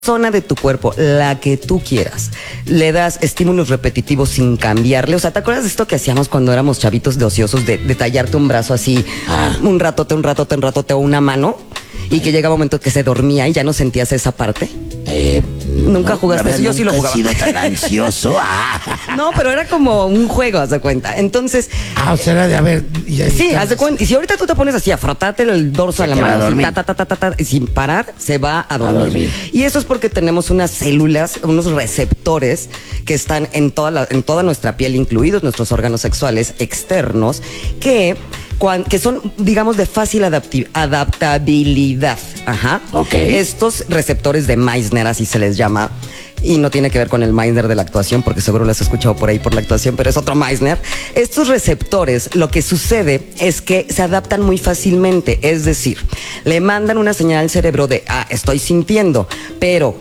zona de tu cuerpo, la que tú quieras, le das estímulos repetitivos sin cambiarle. O sea, ¿te acuerdas de esto que hacíamos cuando éramos chavitos de ociosos, de tallarte un brazo así, un ratote, o una mano, y que llegaba un momento que se dormía y ya no sentías esa parte? ¿Nunca jugaste eso? Yo sí lo jugaba. Nunca he sido tan ansioso. No, pero era como un juego, haz de cuenta. Entonces... o sea, era de, a ver... Sí, haz de cuenta. Y si ahorita tú te pones así a frotarte el dorso a la mano, así, sin parar, se va a dormir. Y eso es porque tenemos unas células, unos receptores que están en toda nuestra piel, incluidos nuestros órganos sexuales externos, que son, digamos, de fácil adaptabilidad. Ajá. Ok. Estos receptores de Meissner, así se les llama, y no tiene que ver con el Meissner de la actuación, porque seguro lo has escuchado por ahí por la actuación, pero es otro Meissner. Estos receptores, lo que sucede es que se adaptan muy fácilmente, es decir, le mandan una señal al cerebro de, estoy sintiendo, pero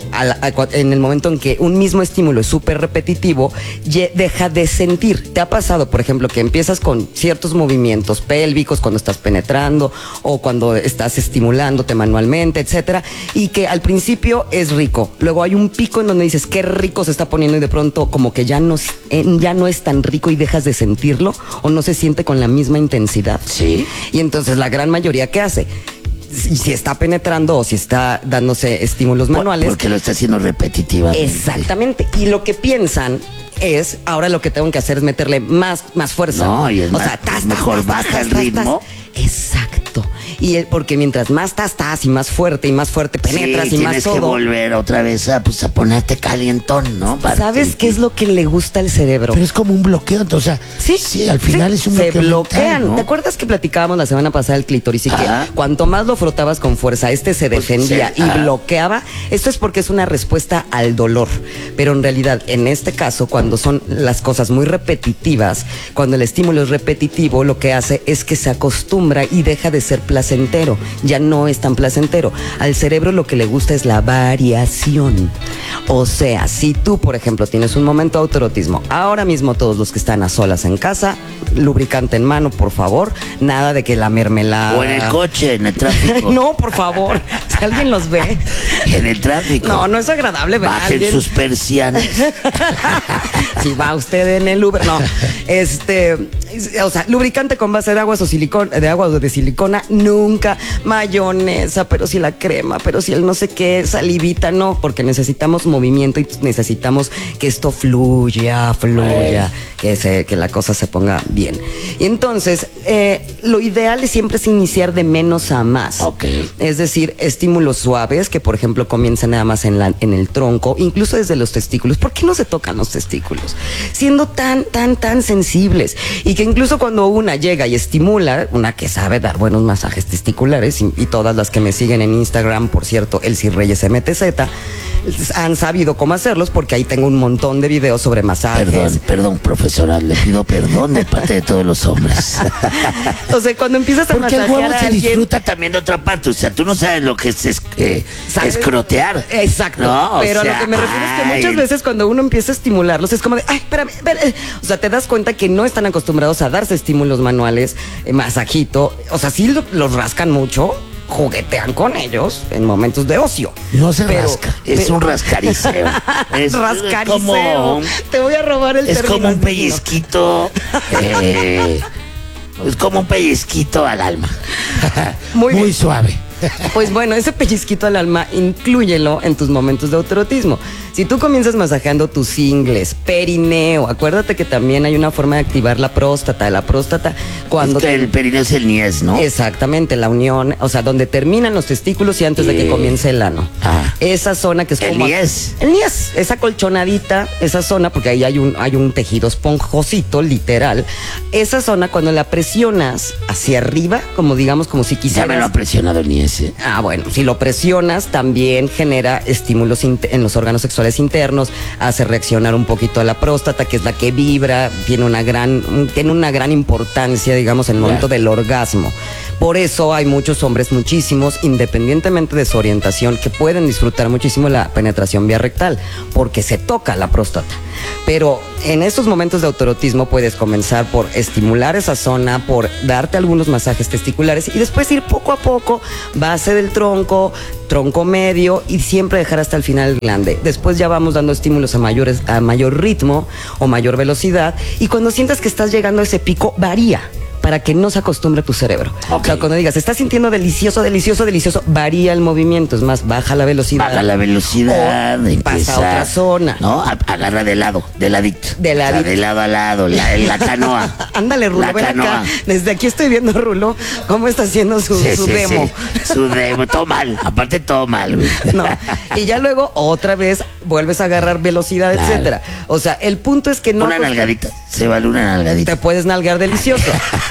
en el momento en que un mismo estímulo es súper repetitivo, deja de sentir. ¿Te ha pasado, por ejemplo, que empiezas con ciertos movimientos pélvicos cuando estás penetrando o cuando estás estimulándote manualmente, etcétera, y que al principio es rico, luego hay un pico en donde dices, qué rico se está poniendo, y de pronto como que ya no es tan rico y dejas de sentirlo, o no se siente con la misma intensidad? Sí. Y entonces la gran mayoría, ¿qué hace? Si está penetrando o si está dándose estímulos manuales, porque lo está haciendo repetitivamente. Exactamente. Y lo que piensan es, ahora lo que tengo que hacer es meterle más fuerza. No, y es mejor baja el ritmo. Exacto. Y porque mientras más estás y más fuerte penetras, y más todo, tienes que volver otra vez a ponerte calientón, ¿no? ¿Sabes qué es lo que le gusta al cerebro? Pero es como un bloqueo, entonces, sí, al final es un bloqueo. Se bloquean, mental, ¿no? ¿Te acuerdas que platicábamos la semana pasada del clítoris y que cuanto más lo frotabas con fuerza, se defendía y bloqueaba? Esto es porque es una respuesta al dolor. Pero en realidad, en este caso, cuando son las cosas muy repetitivas, cuando el estímulo es repetitivo, lo que hace es que se acostumbra y deja de ser placentero. Ya no es tan placentero. Al cerebro lo que le gusta es la variación. O sea, si tú, por ejemplo, tienes un momento de autoerotismo, ahora mismo todos los que están a solas en casa, lubricante en mano, por favor. Nada de que la mermelada. O en el coche, en el tráfico. No, por favor. Si alguien los ve. En el tráfico. No es agradable ver a alguien. Bajen sus persianas. Si va usted en el Uber, no. O sea, lubricante con base de aguas o de silicona, nunca. Mayonesa, pero si la crema, pero si el no sé qué, salivita, no, porque necesitamos movimiento y necesitamos que esto fluya, que la cosa se ponga bien. Y entonces, lo ideal siempre es iniciar de menos a más. Okay. Es decir, estímulos suaves, que por ejemplo comiencen nada más en el tronco, incluso desde los testículos. ¿Por qué no se tocan los testículos? Siendo tan sensibles, y que incluso cuando una llega y estimula, una que sabe dar buenos masajes testiculares, y todas las que me siguen en Instagram, por cierto, Elsie Reyes MTZ, han sabido cómo hacerlos, porque ahí tengo un montón de videos sobre masajes. Perdón, profesora, le pido perdón de parte de todos los hombres. O sea, cuando empiezas a masajear porque el huevo a se alguien, disfruta también de otra parte. O sea, tú no sabes lo que es escrotear. Exacto. No, pero a lo que me refiero es que muchas veces cuando uno empieza a estimularlos es como de, espérame. O sea, te das cuenta que no están acostumbrados a darse estímulos manuales, masajito. O sea, sí los rascan mucho, juguetean con ellos en momentos de ocio. No se rasca, es un rascariceo. Es rascariceo. Te voy a robar el término. Es como un pellizquito. Es como un pellizquito al alma. Muy suave. Pues bueno, ese pellizquito al alma, inclúyelo en tus momentos de autoerotismo. Si tú comienzas masajeando tus ingles, perineo, acuérdate que también hay una forma de activar la próstata. Cuando el perineo es el niés, ¿no? Exactamente, la unión, o sea, donde terminan los testículos y antes de que comience el ano. Esa zona que es como... El niés, esa colchonadita, esa zona, porque ahí hay un tejido esponjosito, literal. Esa zona, cuando la presionas hacia arriba, como si quisieras... Ya me lo ha presionado el niés. Bueno, si lo presionas, también genera estímulos en los órganos sexuales internos, hace reaccionar un poquito a la próstata, que es la que vibra, tiene una gran importancia, digamos, en el momento del orgasmo. Por eso hay muchos hombres, muchísimos, independientemente de su orientación, que pueden disfrutar muchísimo la penetración vía rectal, porque se toca la próstata. Pero en estos momentos de autoerotismo puedes comenzar por estimular esa zona, por darte algunos masajes testiculares y después ir poco a poco, base del tronco, tronco medio y siempre dejar hasta el final el glande. Después ya vamos dando estímulos a mayor ritmo o mayor velocidad y cuando sientas que estás llegando a ese pico, varía, para que no se acostumbre tu cerebro. Okay. O sea, cuando digas, estás sintiendo delicioso, delicioso, delicioso, varía el movimiento, es más, baja la velocidad. Baja la velocidad, pasa a otra zona. ¿No? Agarra de lado, de ladito. De ladito. O sea, de lado a lado, la canoa. Ándale, Rulo, La ven canoa. acá. Desde aquí estoy viendo a Rulo cómo está haciendo su demo. Sí. Su demo, todo mal. Aparte, todo mal, güey. No. Y ya luego, otra vez, vuelves a agarrar velocidad, Claro. etcétera. O sea, el punto es que no... Una nalgadita. Se vale una nalgadita. Te puedes nalgar delicioso.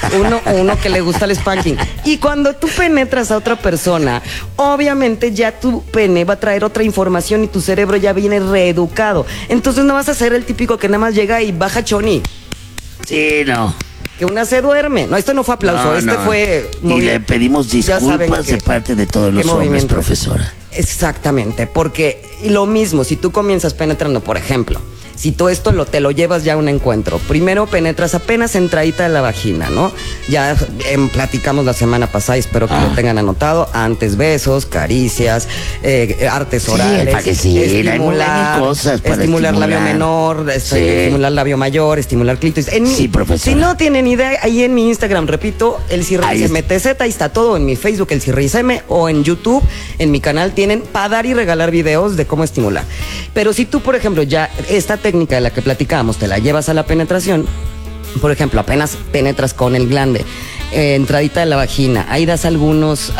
Uno que le gusta el spanking. Y cuando tú penetras a otra persona, obviamente ya tu pene va a traer otra información y tu cerebro ya viene reeducado. Entonces no vas a ser el típico que nada más llega y baja choni. Sí, no. Que una se duerme. No, esto no fue aplauso, No, no. fue... Y le pedimos Ya saben disculpas que- de parte de todos los qué hombres, movimiento. profesora. Exactamente, porque lo mismo, si tú comienzas penetrando, por ejemplo, si tú esto te lo llevas ya a un encuentro, primero penetras apenas entradita de la vagina, ¿no? Ya platicamos la semana pasada y espero que lo tengan anotado, antes besos, caricias, artes Sí, orales, para que sí, hay cosas para estimular labio estimular. menor, Sí. estimular labio mayor, estimular clítoris. Sí, profesora. Si no tienen idea, ahí en mi Instagram, repito, el Ahí Cirreyes es. MTZ, ahí está todo, en mi Facebook, el Cirreyes M, o en YouTube, en mi canal, tienen para dar y regalar videos de cómo estimular. Pero si tú, por ejemplo, ya esta técnica de la que platicábamos, te la llevas a la penetración, por ejemplo, apenas penetras con el glande, entradita de la vagina, ahí das algunos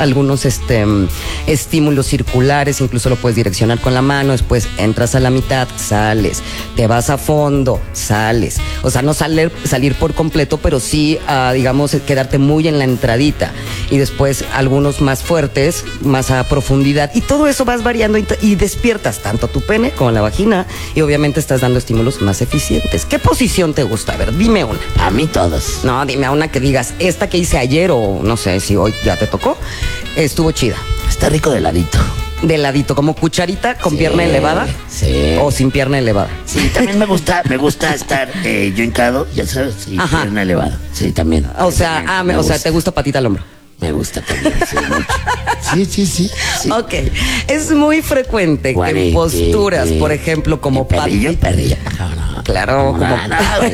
estímulos circulares, incluso lo puedes direccionar con la mano, después entras a la mitad, sales, te vas a fondo, sales. O sea, no salir por completo, pero sí, digamos, quedarte muy en la entradita. Y después algunos más fuertes, más a profundidad. Y todo eso vas variando y despiertas tanto tu pene como la vagina. Y obviamente estás dando estímulos más eficientes. ¿Qué posición te gusta? A ver, dime una. A mí todas. No, dime a una que digas, esta que hice ayer o no sé si hoy ya te tocó, estuvo chida. Está rico de ladito. De ladito, como cucharita con pierna elevada. Sí. O sin pierna elevada. Sí, también me gusta estar yo hincado, ya sabes, y Ajá. pierna elevada. Sí, también. O sea, Me o sea, gusta. te gusta patita al hombro. Me gusta también, sí, mucho. Sí. Ok, es muy frecuente que Juanito, en posturas, por ejemplo, como perrillo, perrilla. No. Claro, como... No, güey,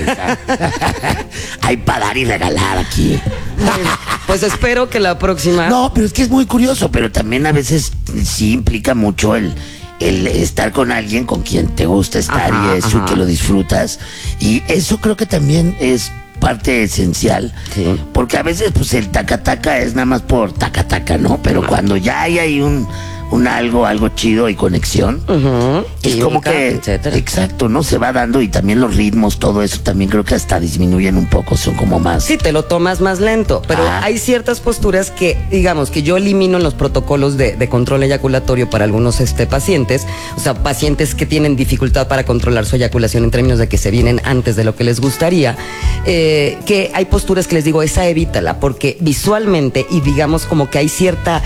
hay para dar y regalar aquí. Pues espero que la próxima... No, pero es que es muy curioso, pero también a veces sí implica mucho el estar con alguien con quien te gusta estar Ajá, y eso, ajá. y que lo disfrutas. Y eso creo que también es parte esencial, Sí. porque a veces pues el taca-taca es nada más por taca-taca, ¿no? Pero cuando ya hay ahí un algo chido y conexión, Ujú, es como química, que, etcétera. exacto, ¿no? Se va dando y también los ritmos, todo eso también creo que hasta disminuyen un poco, son como más... Sí, te lo tomas más lento, pero Ah. hay ciertas posturas que, digamos, que yo elimino en los protocolos de control eyaculatorio para algunos pacientes, o sea, pacientes que tienen dificultad para controlar su eyaculación en términos de que se vienen antes de lo que les gustaría, que hay posturas que les digo, esa evítala, porque visualmente y digamos como que hay cierta,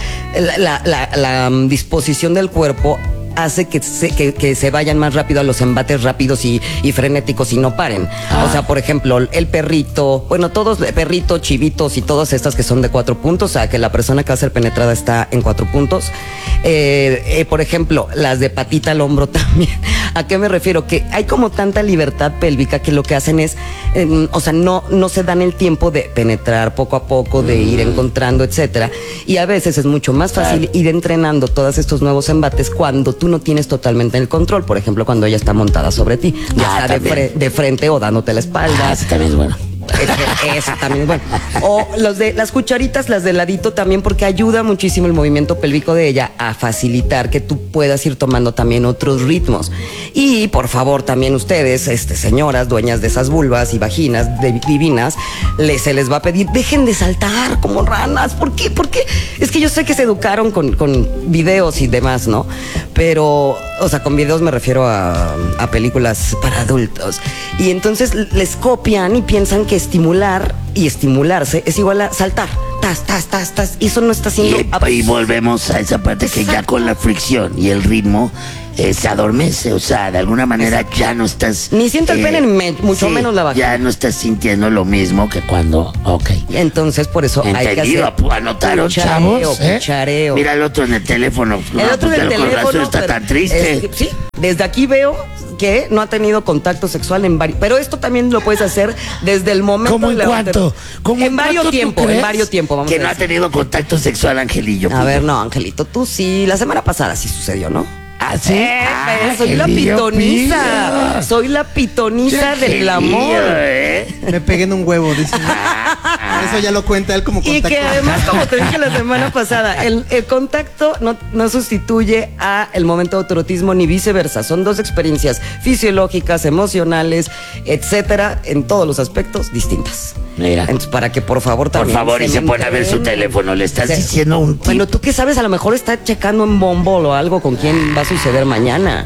la disposición del cuerpo hace que se vayan más rápido a los embates rápidos y frenéticos y no paren. O sea, por ejemplo, el perrito, bueno, todos, perrito, chivitos y todas estas que son de 4 puntos, o sea, que la persona que va a ser penetrada está en 4 puntos. Por ejemplo, las de patita al hombro también. ¿A qué me refiero? Que hay como tanta libertad pélvica que lo que hacen es, o sea, no se dan el tiempo de penetrar poco a poco, de ir encontrando, etcétera. Y a veces es mucho más fácil ir entrenando todos estos nuevos embates cuando tú no tienes totalmente el control. Por ejemplo, cuando ella está montada sobre ti, ya está también. de frente o dándote la espalda. Eso también es bueno. Eso también es bueno. O las cucharitas, las de ladito también, porque ayuda muchísimo el movimiento pélvico de ella a facilitar que tú puedas ir tomando también otros ritmos. Y por favor, también ustedes, señoras, dueñas de esas vulvas y vaginas divinas, se les va a pedir, dejen de saltar como ranas. ¿Por qué? Porque es que yo sé que se educaron con videos y demás, ¿no? Pero, o sea, con videos me refiero a películas para adultos. Y entonces les copian y piensan que estimular y estimularse es igual a saltar. tas. Y eso no está haciendo... Y volvemos a esa parte que ya con la fricción y el ritmo se adormece, o sea, de alguna manera ya no estás... Ni siento el pene, mucho menos la vagina. Ya no estás sintiendo lo mismo que cuando... Ok. Entonces, por eso hay que hacer... Anotaron, chavos. Cuchareo. Mira el otro en el teléfono. El otro en el teléfono está tan triste. Sí, desde aquí veo que no ha tenido contacto sexual en varios... Pero esto también lo puedes hacer desde el momento... ¿Cómo en cuánto? En varios tiempos, vamos que a no ha tenido contacto sexual, Angelillo. A ver, no, Angelito, tú sí. La semana pasada sí sucedió, ¿no? ¿Ah, sí? Soy la pitoniza. Soy la pitoniza del amor. Me pegué en un huevo, dice. Eso ya lo cuenta él como contacto. Y que además, como te dije la semana pasada, el contacto no sustituye a el momento de autoerotismo ni viceversa. Son dos experiencias fisiológicas, emocionales, etcétera, en todos los aspectos distintas. Mira. Entonces, para que por favor también... Por favor, y se pone a ver su teléfono. Le estás diciendo un tip. Bueno, ¿tú qué sabes? A lo mejor está checando en Bumble o algo con quién va a suceder mañana.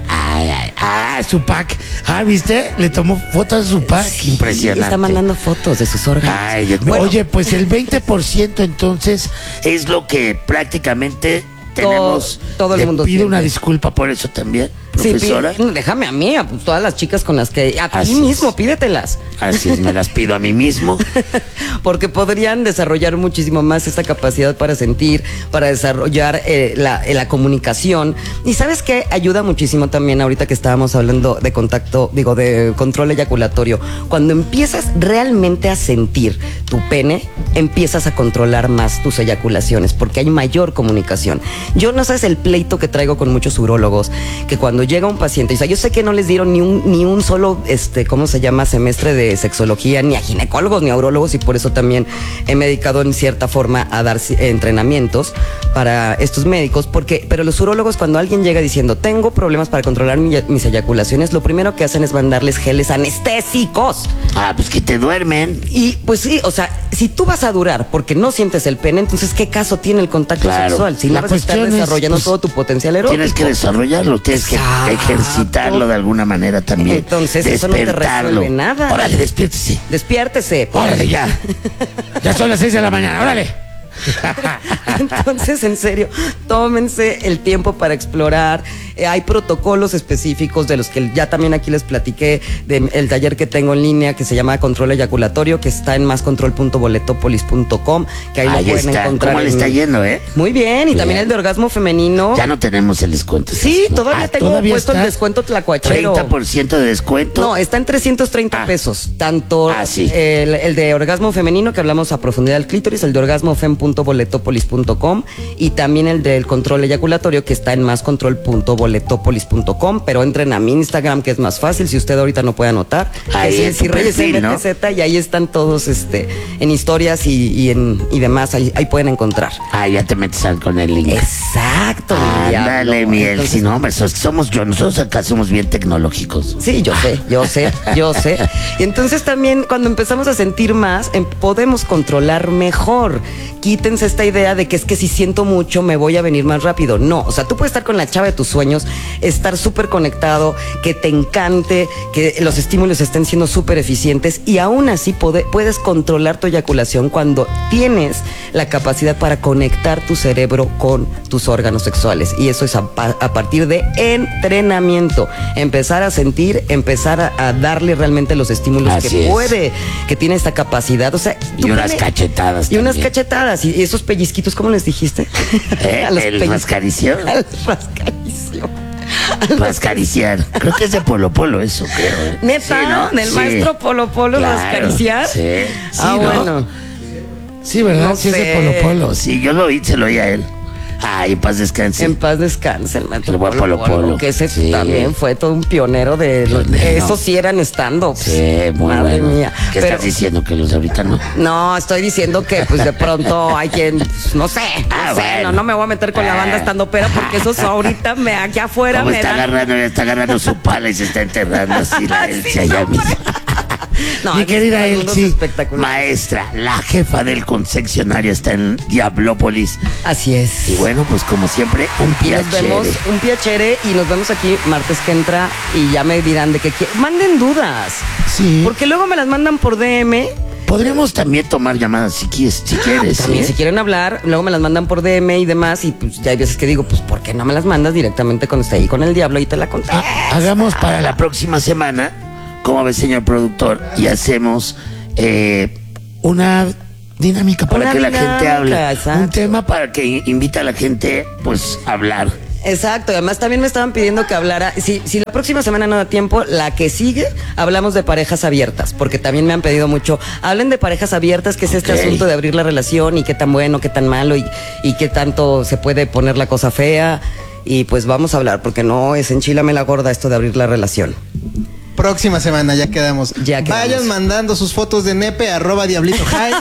Su pack. ¿Viste? Le tomó fotos a su pack. Sí, impresionante. Está mandando fotos de sus órganos. Bueno, oye, pues el 20% entonces es lo que prácticamente tenemos. Todo el mundo pido siente. una disculpa por eso también, profesora. Sí, déjame a mí, a todas las chicas con las que... A ti mismo, pídetelas. Así es, me las pido a mí mismo. Porque podrían desarrollar muchísimo más esta capacidad para sentir, para desarrollar la comunicación. Y ¿sabes qué? Ayuda muchísimo también ahorita que estábamos hablando de de control eyaculatorio. Cuando empiezas realmente a sentir tu pene, empiezas a controlar más tus eyaculaciones, porque hay mayor comunicación. Yo no sabes el pleito que traigo con muchos urólogos, que cuando llega un paciente, o sea, yo sé que no les dieron ni un solo, ¿cómo se llama? Semestre de sexología, ni a ginecólogos, ni a urólogos, y por eso también me he dedicado en cierta forma a dar entrenamientos para estos médicos, pero los urólogos, cuando alguien llega diciendo, tengo problemas para controlar mis eyaculaciones, lo primero que hacen es mandarles geles anestésicos. Pues que te duermen. Y pues sí, o sea, si tú vas a durar porque no sientes el pene, entonces ¿qué caso tiene el contacto sexual? Si no vas a estar desarrollando todo tu potencial erótico. Tienes que desarrollarlo, tienes que ejercitarlo de alguna manera también. Entonces eso no te resuelve nada. Órale, despiértese. Despiértese. Órale, ya. Ya son las 6 de la mañana, órale. Entonces, en serio, tómense el tiempo para explorar. Hay protocolos específicos de los que ya también aquí les platiqué del taller que tengo en línea que se llama Control Eyaculatorio, que está en máscontrol.boletopolis.com, que ahí lo pueden encontrar. ¿Cómo le está yendo, Muy bien, y también el de orgasmo femenino. Ya no tenemos el descuento. Sí, todavía tengo puesto el descuento tlacuachero. 30% de descuento. No, está en 330 pesos. Tanto el de orgasmo femenino, que hablamos a profundidad del clítoris, el de orgasmofem.boletopolis.com, y también el del control eyaculatorio, que está en máscontrol.boletopolis.com, pero entren a mi Instagram, que es más fácil, si usted ahorita no puede anotar. Ahí es si Reyes MTZ, y ahí están todos en historias y demás, ahí pueden encontrar. Ya te metes con el link. Exacto. Ándale, miel. Si no, hombre, nosotros acá somos bien tecnológicos. Sí, yo sé. Y entonces también cuando empezamos a sentir más, podemos controlar mejor. Quítense esta idea de que es que si siento mucho me voy a venir más rápido. No, o sea, tú puedes estar con la chava de tus sueños, estar súper conectado, que te encante, que los estímulos estén siendo súper eficientes, y aún así puedes controlar tu eyaculación cuando tienes la capacidad para conectar tu cerebro con tus órganos sexuales. Y eso es a partir de entrenamiento. Empezar a sentir, empezar a darle realmente los estímulos que tiene esta capacidad. O sea, y unas cachetadas. Y unas cachetadas. Y esos pellizquitos, ¿cómo les dijiste? El rascaricio. Rascariciar. Creo que es de Polo Polo eso, creo. ¿Neta? Sí, ¿no? ¿Del maestro Polo Polo, claro, rascariciar? Sí. Bueno. Sí, ¿verdad? No, sí, es de Polo Polo. Sí, yo se lo oí a él. En paz descanse. En paz descanse, el maestro Polo Polo. Que ese también fue todo un pionero de... Esos sí eran stand-up. Sí, muy Madre bueno. mía. ¿Qué estás diciendo? ¿Que los de ahorita no? No, estoy diciendo que pues de pronto hay quien... No sé. No me voy a meter con la banda stand-upera, porque esos ahorita aquí afuera ¿Cómo me está agarrando su pala y se está enterrando así la Elsie allá mismo? No, mi querida Elsie, maestra, la jefa del concesionario, está en Diablópolis. Así es. Y bueno, pues como siempre, un piacere. Nos vemos, un piacere, y nos vemos aquí martes que entra, y ya me dirán de qué manden dudas. Sí. Porque luego me las mandan por DM. Podremos también tomar llamadas si quieres. También, si quieren hablar, luego me las mandan por DM y demás. Y pues ya hay veces que digo, pues, ¿por qué no me las mandas directamente cuando esté ahí con el diablo y te la conté? Hagamos para la próxima semana, ¿cómo ve, señor productor? Y hacemos una dinámica para que la gente hable. Exacto. Un tema para que invita a la gente, pues, a hablar. Exacto, y además también me estaban pidiendo que hablara, si la próxima semana no da tiempo, la que sigue, hablamos de parejas abiertas, porque también me han pedido mucho, hablen de parejas abiertas, que es este asunto de abrir la relación y qué tan bueno, qué tan malo y qué tanto se puede poner la cosa fea, y pues vamos a hablar, porque no es enchilame la gorda esto de abrir la relación. Próxima semana, ya quedamos. Vayan mandando sus fotos de nepe, @diablito high.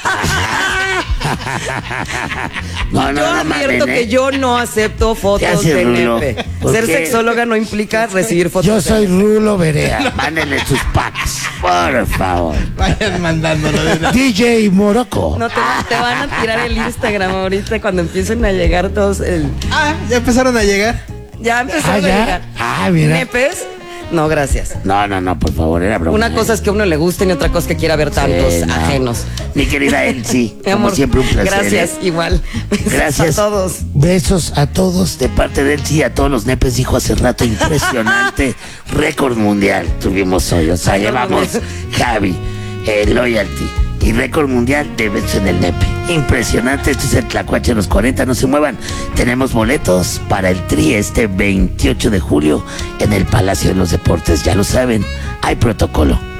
Yo advierto que yo no acepto fotos de nepe. Ser sexóloga no implica recibir fotos. Yo soy Rulo Berea. Mándenle sus packs, por favor. Vayan mandándolo. DJ Morocco. No, te van a tirar el Instagram ahorita cuando empiecen a llegar todos. Ya empezaron a llegar. Ya empezaron a llegar. Mira. ¿Nepes? No, gracias. No, por favor, era broma. Una cosa es que a uno le gusten y otra cosa es que quiera ver tantos ajenos. Mi querida Elsie, mi amor, como siempre un placer. Gracias, igual. Gracias a todos. Besos a todos de parte de Elsie, a todos los nepes, dijo hace rato, impresionante. Récord mundial tuvimos hoy. O sea, llevamos Javi, Loyalty y récord mundial de besos en el nepe. Impresionante, este es el Tlacuache de los 40, no se muevan. Tenemos boletos para el Tri este 28 de julio en el Palacio de los Deportes, ya lo saben, hay protocolo.